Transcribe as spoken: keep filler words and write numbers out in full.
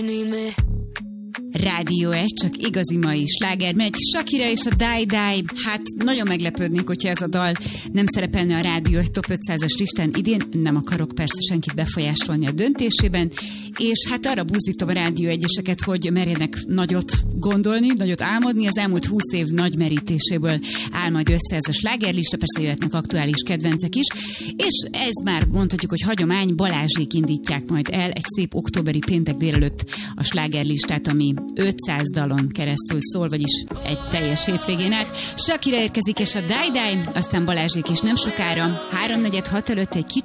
Rádió egy, csak igazi mai sláger megy. Shakira és a Die Die. Hát nagyon meglepődnék, hogyha ez a dal nem szerepelne a Rádió egy top ötszázas listán idén. Nem akarok persze senkit befolyásolni a döntésében. És hát arra buzdítom a Rádió egyeseket, hogy merjenek nagyot gondolni, nagyot álmodni. Az elmúlt húsz év nagy merítéséből áll majd össze ez a slágerlista, persze jöhetnek aktuális kedvencek is. És ez már mondhatjuk, hogy hagyomány, Balázsék indítják majd el egy szép októberi péntek délelőtt a slágerlistát, ami ötszáz dalon keresztül szól, vagyis egy teljes hétvégén át. Shakira érkezik és a Die Die, aztán Balázsék is nem sokára, háromnegyed hat előtt egy kicsit